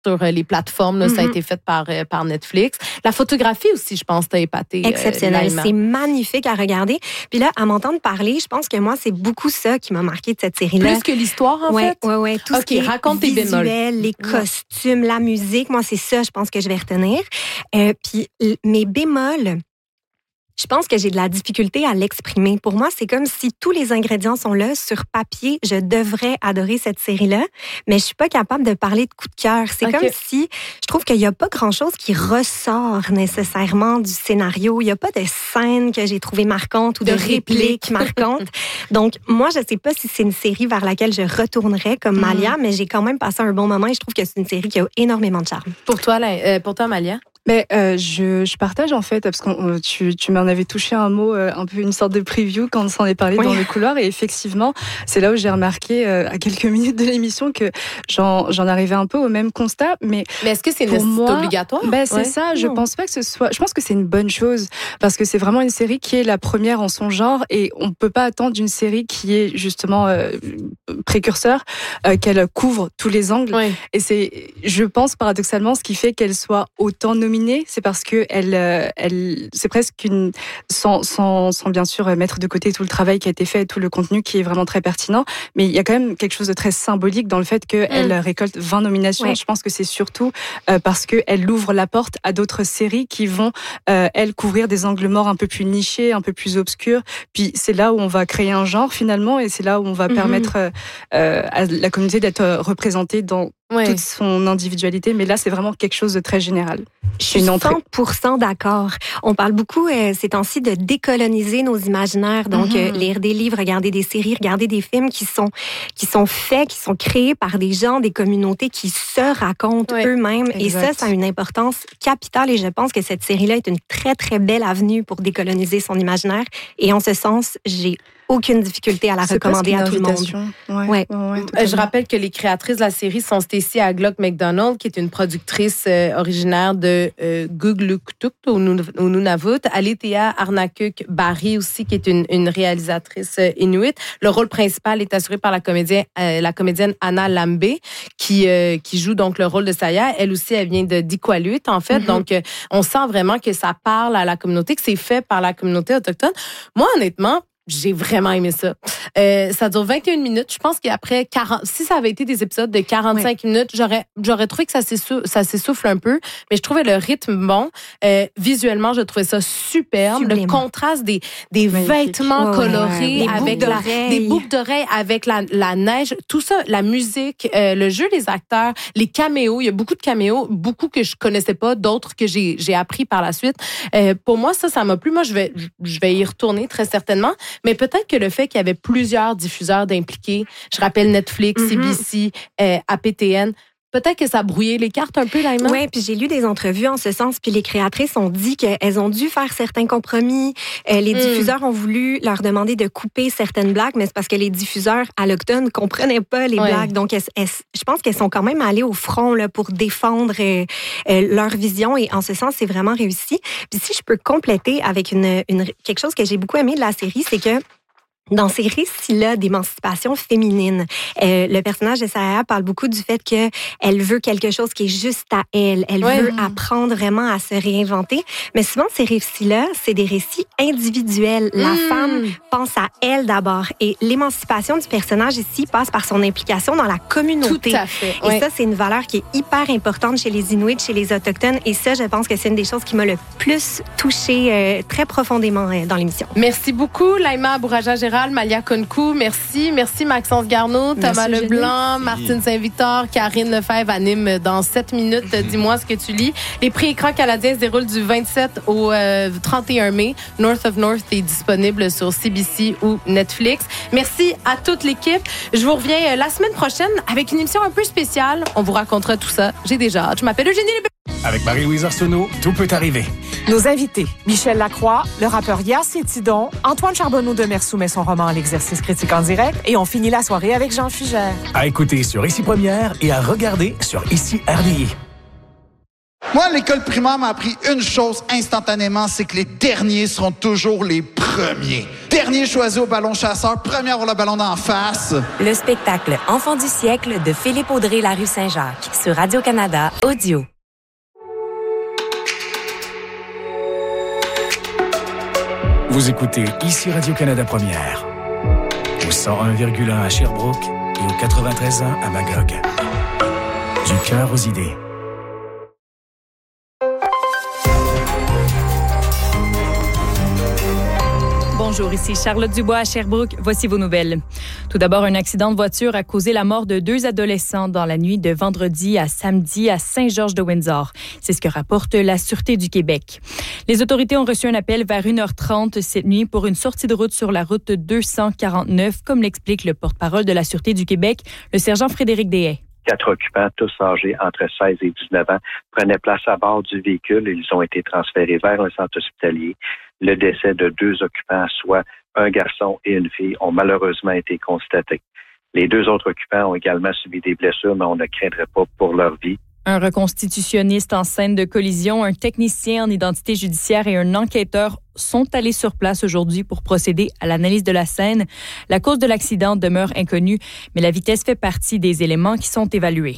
sur les plateformes. Là, ça a été fait par Netflix. La photographie aussi, je pense, t'as épaté. Exceptionnel. C'est magnifique à regarder. Puis là, à m'entendre parler, je pense que moi, c'est beaucoup ça qui m'a marqué de cette série-là. Plus que l'histoire, en fait? Oui. Tout ce qui est raconte tes bémols. Les costumes, la musique, moi, c'est ça, je pense que je vais retenir. Puis mes bémols, je pense que j'ai de la difficulté à l'exprimer. Pour moi, c'est comme si tous les ingrédients sont là, sur papier. Je devrais adorer cette série-là, mais je suis pas capable de parler de coup de cœur. C'est comme si je trouve qu'il y a pas grand-chose qui ressort nécessairement du scénario. Il y a pas de scène que j'ai trouvée marquante ou de répliques marquantes. Donc, moi, je sais pas si c'est une série vers laquelle je retournerais comme Malia, mais j'ai quand même passé un bon moment et je trouve que c'est une série qui a énormément de charme. Pour toi, Malia? Mais je partage en fait, parce que tu m'en avais touché un mot, un peu une sorte de preview quand on s'en est parlé dans le couloir, et effectivement, c'est là où j'ai remarqué à quelques minutes de l'émission que j'en arrivais un peu au même constat. Mais est-ce que c'est obligatoire? C'est ça. Je pense pas que ce soit. Je pense que c'est une bonne chose parce que c'est vraiment une série qui est la première en son genre, et on peut pas attendre d'une série qui est justement précurseur qu'elle couvre tous les angles. Oui. Et c'est, je pense paradoxalement, ce qui fait qu'elle soit autant nominée, c'est parce que c'est presque sans bien sûr mettre de côté tout le travail qui a été fait, tout le contenu qui est vraiment très pertinent, mais il y a quand même quelque chose de très symbolique dans le fait qu'elle récolte 20 nominations. Ouais. Je pense que c'est surtout parce qu'elle ouvre la porte à d'autres séries qui vont, elles, couvrir des angles morts un peu plus nichés, un peu plus obscurs. Puis c'est là où on va créer un genre finalement, et c'est là où on va permettre à la communauté d'être représentée dans toute son individualité, mais là, c'est vraiment quelque chose de très général. Je suis 100% d'accord. On parle beaucoup ces temps-ci de décoloniser nos imaginaires, donc lire des livres, regarder des séries, regarder des films qui sont faits, qui sont créés par des gens, des communautés qui se racontent eux-mêmes. Exact. Et ça a une importance capitale, et je pense que cette série-là est une très, très belle avenue pour décoloniser son imaginaire. Et en ce sens, j'ai aucune difficulté à la recommander à tout le monde. Ouais. Je rappelle que les créatrices de la série sont Stacey Aglock McDonald, qui est une productrice originaire de Gugluktuk au Nunavut, Alethea Arnakuk Barry aussi, qui est une réalisatrice inuit. Le rôle principal est assuré par la comédienne Anna Lambé, qui joue donc le rôle de Saya. Elle aussi, elle vient de d'Iqaluit, en fait. Donc, on sent vraiment que ça parle à la communauté, que c'est fait par la communauté autochtone. Moi, honnêtement, j'ai vraiment aimé ça. Ça dure 21 minutes. Je pense qu'après 40, si ça avait été des épisodes de 45 minutes, j'aurais trouvé que ça s'essouffle un peu, mais je trouvais le rythme bon. Visuellement, je trouvais ça superbe. Le contraste des vêtements colorés avec des boucles d'oreilles avec la neige, tout ça, la musique, le jeu des acteurs, les caméos. Il y a beaucoup de caméos, beaucoup que je connaissais pas, d'autres que j'ai appris par la suite. Pour moi, ça m'a plu. Moi, je vais y retourner très certainement. Mais peut-être que le fait qu'il y avait plusieurs diffuseurs d'impliqués, je rappelle Netflix, CBC, APTN, peut-être que ça a brouillé les cartes un peu, Laïma. Oui, puis j'ai lu des entrevues en ce sens, puis les créatrices ont dit qu'elles ont dû faire certains compromis. Les diffuseurs ont voulu leur demander de couper certaines blagues, mais c'est parce que les diffuseurs allochtones ne comprenaient pas les blagues. Donc, je pense qu'elles sont quand même allées au front là, pour défendre leur vision, et en ce sens, c'est vraiment réussi. Puis si je peux compléter avec quelque chose que j'ai beaucoup aimé de la série, c'est que dans ces récits-là d'émancipation féminine, le personnage de Saya parle beaucoup du fait qu'elle veut quelque chose qui est juste à elle. Elle veut apprendre vraiment à se réinventer. Mais souvent, ces récits-là, c'est des récits individuels. La femme pense à elle d'abord. Et l'émancipation du personnage ici passe par son implication dans la communauté. Tout à fait. Et ça, c'est une valeur qui est hyper importante chez les Inuits, chez les Autochtones. Et ça, je pense que c'est une des choses qui m'a le plus touchée très profondément dans l'émission. Merci beaucoup, Laïma Bouraja-Gérald, Malia Konkou, merci Maxence Garneau, Thomas Leblanc, Martine Saint-Victor, Karine Lefebvre anime dans 7 minutes. Dis-moi ce que tu lis. Les prix écrans canadiens se déroulent du 27 au 31 mai. North of North est disponible sur CBC ou Netflix. Merci à toute l'équipe. Je vous reviens la semaine prochaine avec une émission un peu spéciale. On vous racontera tout ça. J'ai déjà hâte. Je m'appelle Eugénie Lébé. Avec Marie-Louise Arsenault, tout peut arriver. Nos invités, Michel Lacroix, le rappeur Yacine Tidon, Antoine Charbonneau de Mersou met son roman L'exercice critique en direct, et on finit la soirée avec Jean Fugère. À écouter sur Ici Première et à regarder sur Ici RDI. Moi, l'école primaire m'a appris une chose instantanément, c'est que les derniers seront toujours les premiers. Dernier choisi au ballon chasseur, premier à avoir le ballon d'en face. Le spectacle Enfant du siècle de Philippe Audrey, la rue Saint-Jacques, sur Radio-Canada Audio. Vous écoutez ici Radio-Canada Première, au 101,1 à Sherbrooke et au 93.1 à Magog. Du cœur aux idées. Bonjour, ici Charlotte Dubois à Sherbrooke. Voici vos nouvelles. Tout d'abord, un accident de voiture a causé la mort de 2 adolescents dans la nuit de vendredi à samedi à Saint-Georges-de-Windsor. C'est ce que rapporte la Sûreté du Québec. Les autorités ont reçu un appel vers 1h30 cette nuit pour une sortie de route sur la route 249, comme l'explique le porte-parole de la Sûreté du Québec, le sergent Frédéric Deshaies. 4 occupants, tous âgés entre 16 et 19 ans, prenaient place à bord du véhicule et ils ont été transférés vers un centre hospitalier. Le décès de 2 occupants, soit un garçon et une fille, ont malheureusement été constatés. Les 2 autres occupants ont également subi des blessures, mais on ne craindrait pas pour leur vie. Un reconstitutionniste en scène de collision, un technicien en identité judiciaire et un enquêteur sont allés sur place aujourd'hui pour procéder à l'analyse de la scène. La cause de l'accident demeure inconnue, mais la vitesse fait partie des éléments qui sont évalués.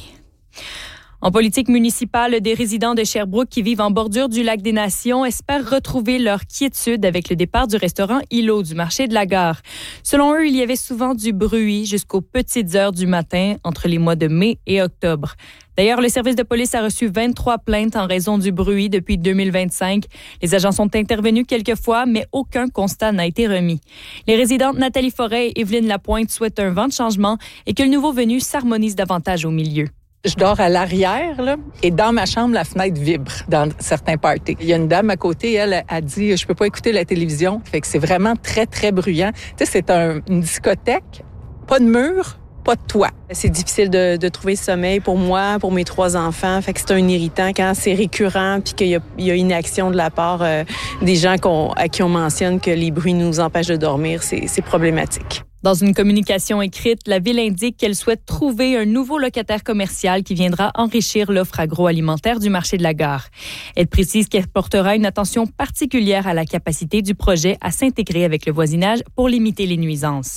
En politique municipale, des résidents de Sherbrooke qui vivent en bordure du lac des Nations espèrent retrouver leur quiétude avec le départ du restaurant Îlot du marché de la gare. Selon eux, il y avait souvent du bruit jusqu'aux petites heures du matin entre les mois de mai et octobre. D'ailleurs, le service de police a reçu 23 plaintes en raison du bruit depuis 2025. Les agents sont intervenus quelques fois, mais aucun constat n'a été remis. Les résidentes Nathalie Forêt et Evelyne Lapointe souhaitent un vent de changement et que le nouveau venu s'harmonise davantage au milieu. Je dors à l'arrière, là, et dans ma chambre, la fenêtre vibre dans certains parties. Il y a une dame à côté, elle a dit « Je peux pas écouter la télévision ». Fait que c'est vraiment très, très bruyant. Tu sais, c'est une discothèque, pas de mur, pas de toit. C'est difficile de trouver sommeil pour moi, pour mes 3 enfants. Fait que c'est un irritant quand c'est récurrent puis qu'il y a inaction de la part des gens à qui on mentionne que les bruits nous empêchent de dormir. C'est problématique. Dans une communication écrite, la Ville indique qu'elle souhaite trouver un nouveau locataire commercial qui viendra enrichir l'offre agroalimentaire du marché de la gare. Elle précise qu'elle portera une attention particulière à la capacité du projet à s'intégrer avec le voisinage pour limiter les nuisances.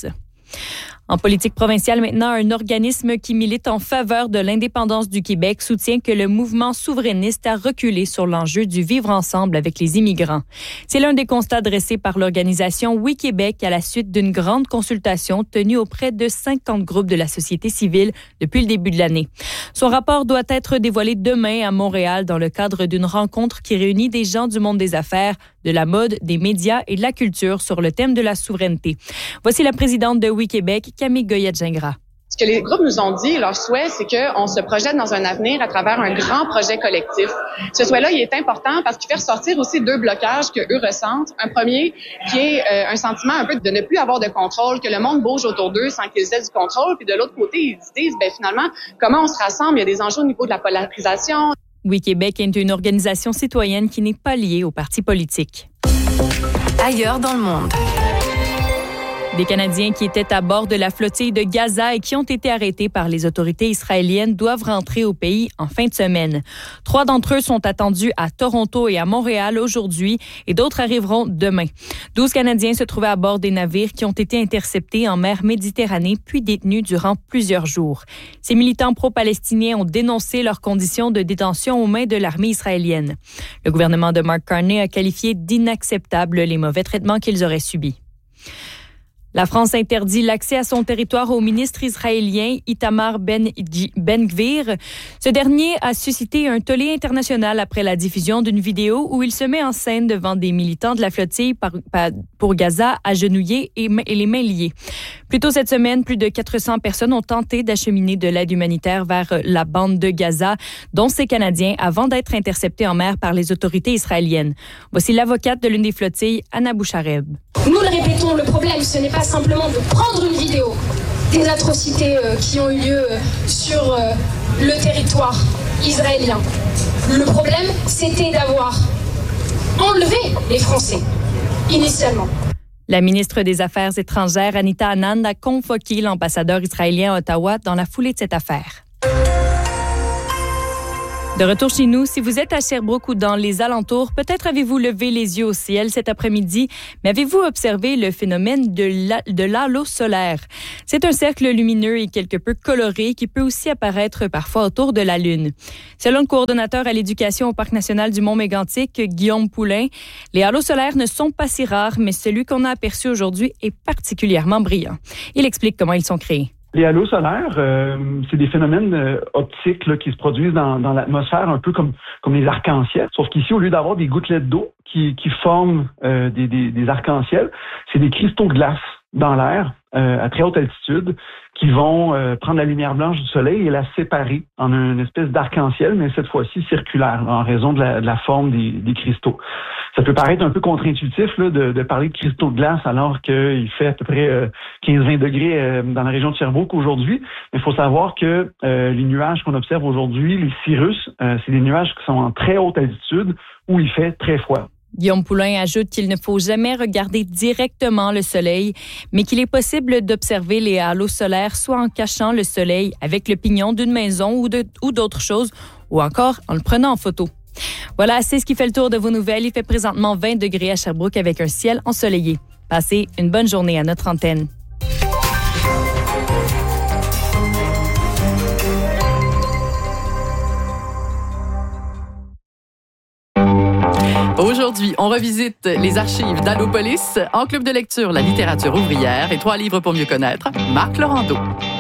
En politique provinciale maintenant, un organisme qui milite en faveur de l'indépendance du Québec soutient que le mouvement souverainiste a reculé sur l'enjeu du vivre ensemble avec les immigrants. C'est l'un des constats dressés par l'organisation Oui Québec à la suite d'une grande consultation tenue auprès de 50 groupes de la société civile depuis le début de l'année. Son rapport doit être dévoilé demain à Montréal dans le cadre d'une rencontre qui réunit des gens du monde des affaires, de la mode, des médias et de la culture sur le thème de la souveraineté. Voici la présidente de Oui Québec, Camille Goyette-Gingras. Ce que les groupes nous ont dit, leur souhait, c'est qu'on se projette dans un avenir à travers un grand projet collectif. Ce souhait-là, il est important parce qu'il fait ressortir aussi 2 blocages que eux ressentent. Un premier, qui est un sentiment un peu de ne plus avoir de contrôle, que le monde bouge autour d'eux sans qu'ils aient du contrôle. Puis de l'autre côté, ils se disent, finalement, comment on se rassemble? Il y a des enjeux au niveau de la polarisation. Oui Québec est une organisation citoyenne qui n'est pas liée aux partis politiques. Ailleurs dans le monde. Des Canadiens qui étaient à bord de la flottille de Gaza et qui ont été arrêtés par les autorités israéliennes doivent rentrer au pays en fin de semaine. 3 d'entre eux sont attendus à Toronto et à Montréal aujourd'hui et d'autres arriveront demain. 12 Canadiens se trouvaient à bord des navires qui ont été interceptés en mer Méditerranée puis détenus durant plusieurs jours. Ces militants pro-palestiniens ont dénoncé leurs conditions de détention aux mains de l'armée israélienne. Le gouvernement de Mark Carney a qualifié d'inacceptables les mauvais traitements qu'ils auraient subis. La France interdit l'accès à son territoire au ministre israélien Itamar Ben-Gvir. Ce dernier a suscité un tollé international après la diffusion d'une vidéo où il se met en scène devant des militants de la flottille pour Gaza agenouillés et les mains liées. Plus tôt cette semaine, plus de 400 personnes ont tenté d'acheminer de l'aide humanitaire vers la bande de Gaza, dont ces Canadiens, avant d'être interceptés en mer par les autorités israéliennes. Voici l'avocate de l'une des flottilles, Anna Bouchareb. Nous le répétons, le problème, ce n'est pas simplement de prendre une vidéo des atrocités qui ont eu lieu sur le territoire israélien. Le problème, c'était d'avoir enlevé les Français, initialement. La ministre des Affaires étrangères, Anita Anand, a convoqué l'ambassadeur israélien à Ottawa dans la foulée de cette affaire. De retour chez nous, si vous êtes à Sherbrooke ou dans les alentours, peut-être avez-vous levé les yeux au ciel cet après-midi, mais avez-vous observé le phénomène de l'halo solaire? C'est un cercle lumineux et quelque peu coloré qui peut aussi apparaître parfois autour de la Lune. Selon le coordonnateur à l'éducation au Parc national du Mont-Mégantic, Guillaume Poulain, les halos solaires ne sont pas si rares, mais celui qu'on a aperçu aujourd'hui est particulièrement brillant. Il explique comment ils sont créés. Les halos solaires, c'est des phénomènes optiques là, qui se produisent dans l'atmosphère, un peu comme les arcs-en-ciel. Sauf qu'ici, au lieu d'avoir des gouttelettes d'eau qui forment des arcs-en-ciel, c'est des cristaux de glace dans l'air à très haute altitude qui vont prendre la lumière blanche du soleil et la séparer en une espèce d'arc-en-ciel, mais cette fois-ci circulaire, en raison de la forme des cristaux. Ça peut paraître un peu contre-intuitif là, de parler de cristaux de glace alors qu'il fait à peu près 15-20 degrés dans la région de Sherbrooke aujourd'hui. Mais il faut savoir que les nuages qu'on observe aujourd'hui, les cirrus, c'est des nuages qui sont en très haute altitude où il fait très froid. Guillaume Poulain ajoute qu'il ne faut jamais regarder directement le soleil, mais qu'il est possible d'observer les halos solaires soit en cachant le soleil avec le pignon d'une maison ou d'autres choses, ou encore en le prenant en photo. Voilà, c'est ce qui fait le tour de vos nouvelles. Il fait présentement 20 degrés à Sherbrooke avec un ciel ensoleillé. Passez une bonne journée à notre antenne. Aujourd'hui, on revisite les archives d'Allopolis, en club de lecture, la littérature ouvrière et 3 livres pour mieux connaître, Marc Laurando.